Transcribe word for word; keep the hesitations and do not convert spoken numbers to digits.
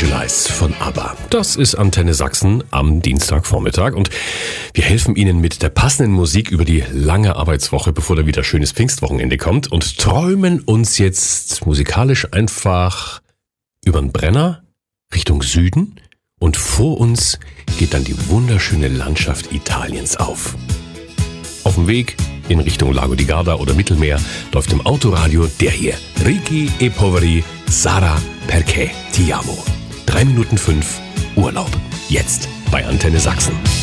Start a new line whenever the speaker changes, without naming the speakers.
Visualize von ABBA. Das ist Antenne Sachsen am Dienstagvormittag und wir helfen Ihnen mit der passenden Musik über die lange Arbeitswoche, bevor da wieder schönes Pfingstwochenende kommt und träumen uns jetzt musikalisch einfach übern Brenner Richtung Süden und vor uns geht dann die wunderschöne Landschaft Italiens auf. Auf dem Weg in Richtung Lago di Garda oder Mittelmeer läuft im Autoradio der hier. Ricchi e Poveri, Sara perché ti amo. drei Minuten fünf Urlaub. Jetzt bei Antenne Sachsen.